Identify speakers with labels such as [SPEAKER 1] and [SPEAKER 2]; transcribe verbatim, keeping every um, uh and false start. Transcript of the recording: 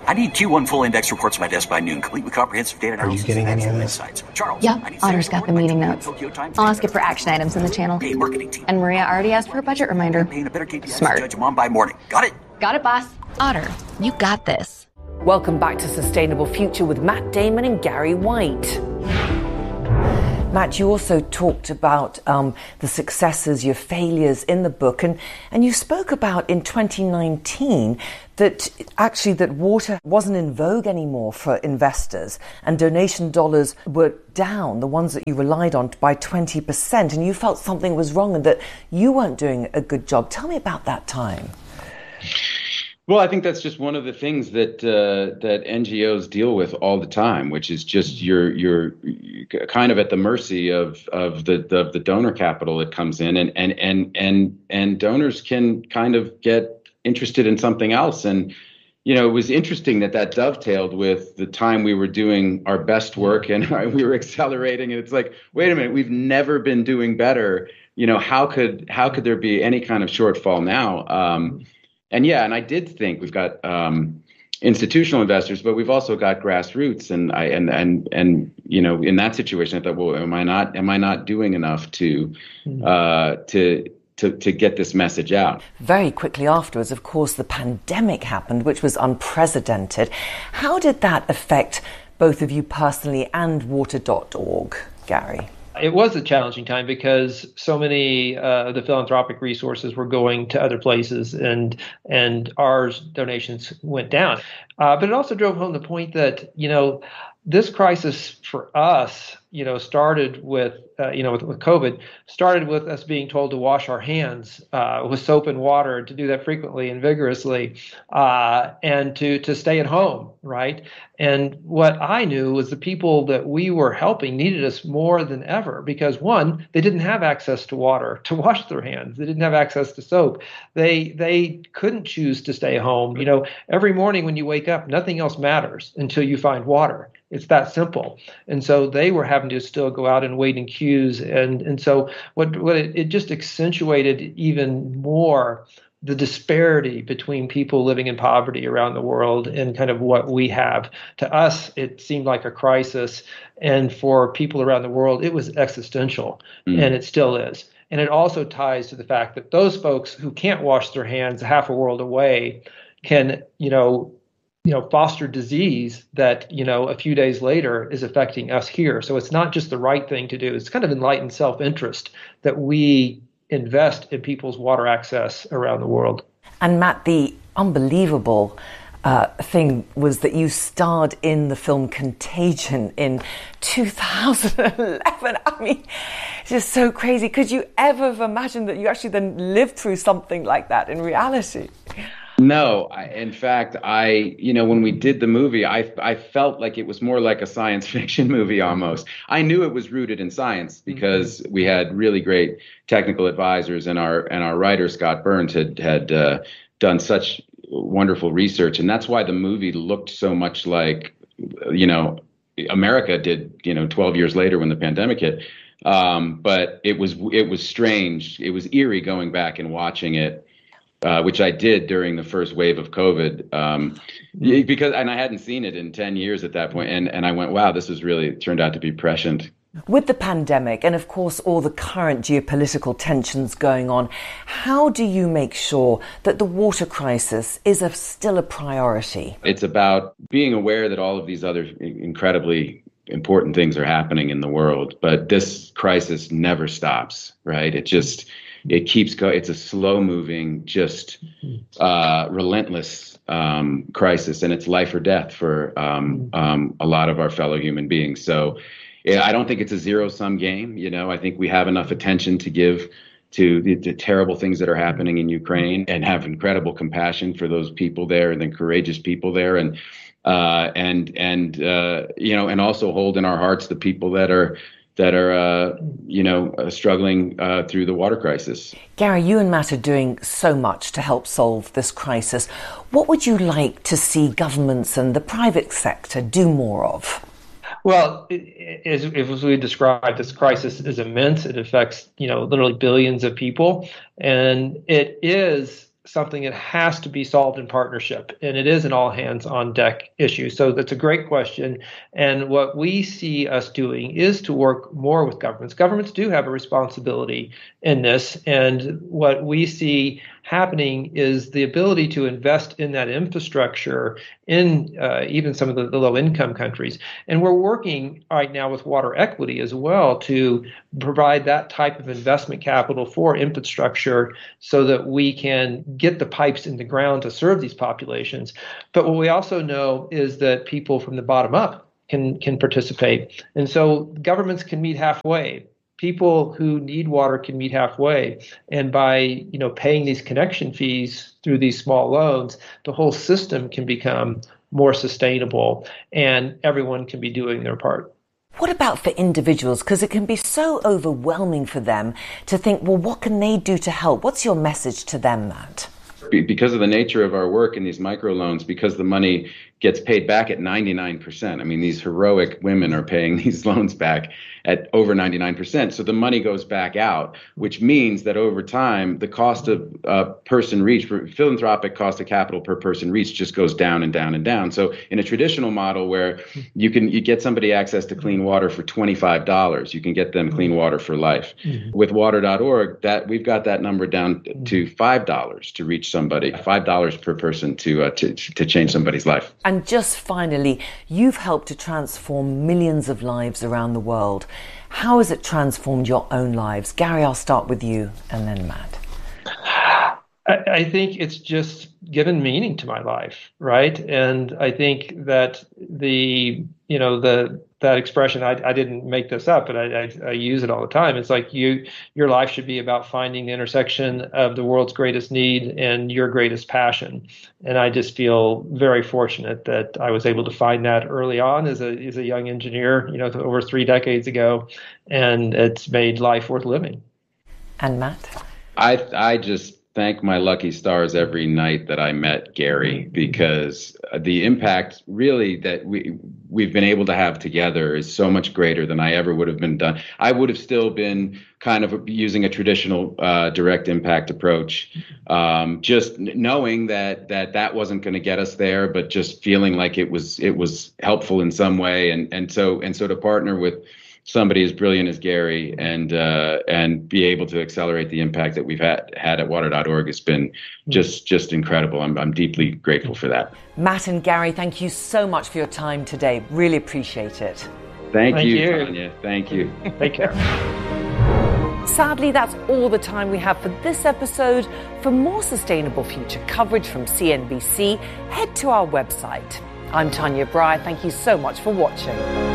[SPEAKER 1] I need Q one full index reports to my desk by noon, complete with comprehensive data analysis.
[SPEAKER 2] Are you getting
[SPEAKER 1] and
[SPEAKER 2] any of
[SPEAKER 1] actual
[SPEAKER 2] this?
[SPEAKER 1] insights. Charles.
[SPEAKER 3] Yep,
[SPEAKER 1] I need
[SPEAKER 3] Otter's
[SPEAKER 1] sales
[SPEAKER 3] got the
[SPEAKER 1] report
[SPEAKER 3] meeting
[SPEAKER 1] by
[SPEAKER 3] notes.
[SPEAKER 1] Tokyo Times.
[SPEAKER 3] I'll ask it for action items in the channel.
[SPEAKER 1] Hey, marketing team.
[SPEAKER 3] And Maria already asked for a budget reminder.
[SPEAKER 1] Paying a better K P I
[SPEAKER 3] Smart.
[SPEAKER 1] to judge a mom by morning. Got it?
[SPEAKER 3] Got it, boss.
[SPEAKER 4] Otter, you got this.
[SPEAKER 5] Welcome back to Sustainable Future with Matt Damon and Gary White. Matt, you also talked about um, the successes, your failures in the book, and, and you spoke about in twenty nineteen that actually that water wasn't in vogue anymore for investors and donation dollars were down, the ones that you relied on, by twenty percent, and you felt something was wrong and that you weren't doing a good job. Tell me about that time.
[SPEAKER 6] Well, I think that's just one of the things that uh, that N G Os deal with all the time, which is just you're you're kind of at the mercy of of the of the donor capital that comes in, and and and and and donors can kind of get interested in something else. And you know, it was interesting that that dovetailed with the time we were doing our best work and we were accelerating. And it's like, wait a minute, we've never been doing better. You know, how could how could there be any kind of shortfall now? Um, And yeah, and I did think we've got um, institutional investors, but we've also got grassroots. And I and and and you know, in that situation, I thought, well, am I not am I not doing enough to uh, to to to get this message out?
[SPEAKER 5] Very quickly afterwards, of course, the pandemic happened, which was unprecedented. How did that affect both of you personally and water dot org, Gary?
[SPEAKER 7] It was a challenging time because so many uh, of the philanthropic resources were going to other places, and and our donations went down. Uh, but it also drove home the point that, you know, this crisis for us, you know, started with, uh, you know, with, with COVID, started with us being told to wash our hands uh, with soap and water, to do that frequently and vigorously, uh, and to to stay at home, right? And what I knew was the people that we were helping needed us more than ever because, one, they didn't have access to water to wash their hands. They didn't have access to soap. They they couldn't choose to stay home. You know, every morning when you wake up, nothing else matters until you find water. It's that simple. And so they were having to still go out and wait in queues. And and so what, what it, it just accentuated even more the disparity between people living in poverty around the world and kind of what we have. To us, it seemed like a crisis. And for people around the world, it was existential. Mm. And it still is. And it also ties to the fact that those folks who can't wash their hands half a world away can, you know, you know, foster disease that, you know, a few days later is affecting us here. So it's not just the right thing to do. It's kind of enlightened self-interest that we invest in people's water access around the world.
[SPEAKER 5] And Matt, the unbelievable uh, thing was that you starred in the film Contagion in two thousand eleven. I mean, it's just so crazy. Could you ever have imagined that you actually then lived through something like that in reality?
[SPEAKER 6] No, I, in fact, I, you know, when we did the movie, I, I felt like it was more like a science fiction movie almost. I knew it was rooted in science because mm-hmm. we had really great technical advisors, and our and our writer Scott Burns had had uh, done such wonderful research, and that's why the movie looked so much like, you know, America did, you know, twelve years later when the pandemic hit. Um, but it was it was strange. It was eerie going back and watching it. Uh, which I did during the first wave of COVID, um, because and I hadn't seen it in ten years at that point, and and I went, wow, this was really turned out to be prescient.
[SPEAKER 5] With the pandemic and of course all the current geopolitical tensions going on, how do you make sure that the water crisis is a, still a priority?
[SPEAKER 6] It's about being aware that all of these other incredibly important things are happening in the world, but this crisis never stops, right? It just It keeps going. It's a slow moving, just uh, relentless um, crisis, and it's life or death for um, um, a lot of our fellow human beings. So yeah, I don't think it's a zero sum game. You know, I think we have enough attention to give to the, the terrible things that are happening in Ukraine, and have incredible compassion for those people there and the courageous people there. And uh, and and uh, you know, and also hold in our hearts the people that are that are, uh, you know, uh, struggling uh, through the water crisis.
[SPEAKER 5] Gary, you and Matt are doing so much to help solve this crisis. What would you like to see governments and the private sector do more of?
[SPEAKER 7] Well, as, as we described, this crisis is immense. It affects, you know, literally billions of people. And it is something that has to be solved in partnership, and it is an all hands on deck issue. So that's a great question. And what we see us doing is to work more with governments. Governments do have a responsibility in this. And what we see happening is the ability to invest in that infrastructure in uh, even some of the, the low income countries. And we're working right now with Water Equity as well to provide that type of investment capital for infrastructure so that we can get the pipes in the ground to serve these populations. But what we also know is that people from the bottom up can can participate. And so governments can meet halfway. People who need water can meet halfway. And by, you know, paying these connection fees through these small loans, the whole system can become more sustainable and everyone can be doing their part.
[SPEAKER 5] What about for individuals? Because it can be so overwhelming for them to think, well, what can they do to help? What's your message to them, Matt?
[SPEAKER 6] Because of the nature of our work in these microloans, because the money gets paid back at ninety-nine percent. I mean, these heroic women are paying these loans back at over ninety-nine percent. So the money goes back out, which means that over time, the cost of uh, person reach, philanthropic cost of capital per person reach just goes down and down and down. So in a traditional model where you can you get somebody access to clean water for twenty-five dollars, you can get them clean water for life. Mm-hmm. With water dot org, that we've got that number down to five dollars to reach somebody, five dollars per person to, uh, to to change somebody's life.
[SPEAKER 5] And just finally, you've helped to transform millions of lives around the world. How has it transformed your own lives? Gary, I'll start with you and then Matt.
[SPEAKER 7] I, I think it's just given meaning to my life, right? And I think that the, you know, the that expression, I, I didn't make this up, but I, I, I use it all the time. It's like you, your life should be about finding the intersection of the world's greatest need and your greatest passion. And I just feel very fortunate that I was able to find that early on as a as a young engineer, you know, over three decades ago, and it's made life worth living.
[SPEAKER 5] And Matt?
[SPEAKER 6] I I just thank my lucky stars every night that I met Gary, because the impact really that we we've been able to have together is so much greater than I ever would have been done. I would have still been kind of using a traditional uh, direct impact approach, um, just knowing that that that wasn't going to get us there, but just feeling like it was it was helpful in some way, and and so and so to partner with somebody as brilliant as Gary and uh, and be able to accelerate the impact that we've had had at water dot org has been just just incredible. I'm I'm deeply grateful for that.
[SPEAKER 5] Matt and Gary, thank you so much for your time today. Really appreciate it.
[SPEAKER 6] Thank,
[SPEAKER 7] Thank
[SPEAKER 6] you,
[SPEAKER 7] you,
[SPEAKER 6] Tanya. Thank you.
[SPEAKER 7] Take care.
[SPEAKER 5] Sadly, that's all the time we have for this episode. For more sustainable future coverage from C N B C, head to our website. I'm Tanya Bry. Thank you so much for watching.